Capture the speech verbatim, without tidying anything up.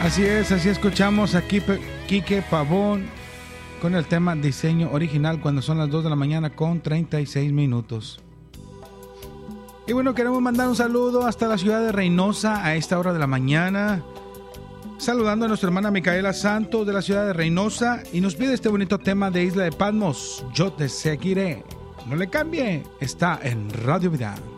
Así es, así escuchamos a Quique Pavón con el tema Diseño Original cuando son las dos de la mañana con treinta y seis minutos. Y bueno, queremos mandar un saludo hasta la ciudad de Reynosa a esta hora de la mañana, saludando a nuestra hermana Micaela Santos de la ciudad de Reynosa, y nos pide este bonito tema de Isla de Patmos, Yo te seguiré. No le cambie, está en Radio Vida.